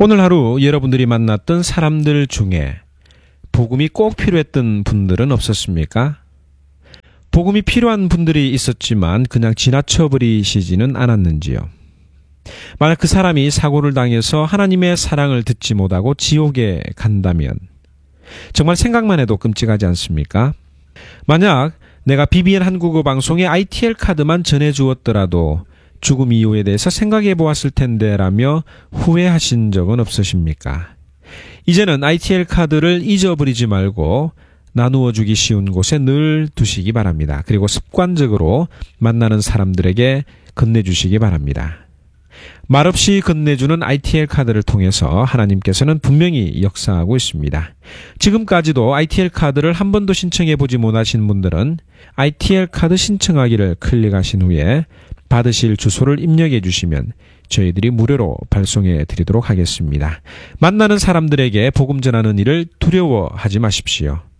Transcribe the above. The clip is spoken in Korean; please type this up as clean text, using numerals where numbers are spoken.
오늘 하루 여러분들이 만났던 사람들 중에 복음이 꼭 필요했던 분들은 없었습니까? 복음이 필요한 분들이 있었지만 그냥 지나쳐 버리시지는 않았는지요? 만약 그 사람이 사고를 당해서 하나님의 사랑을 듣지 못하고 지옥에 간다면 정말 생각만 해도 끔찍하지 않습니까? 만약 내가 BBN 한국어 방송에 ITL 카드만 전해주었더라도 죽음 이유에 대해서 생각해 보았을 텐데 라며 후회하신 적은 없으십니까? 이제는 ITL 카드를 잊어버리지 말고 나누어 주기 쉬운 곳에 늘 두시기 바랍니다. 그리고 습관적으로 만나는 사람들에게 건네주시기 바랍니다. 말없이 건네주는 ITL 카드를 통해서 하나님께서는 분명히 역사하고 있습니다. 지금까지도 ITL 카드를 한 번도 신청해 보지 못하신 분들은 ITL 카드 신청하기를 클릭하신 후에 받으실 주소를 입력해 주시면 저희들이 무료로 발송해 드리도록 하겠습니다. 만나는 사람들에게 복음 전하는 일을 두려워하지 마십시오.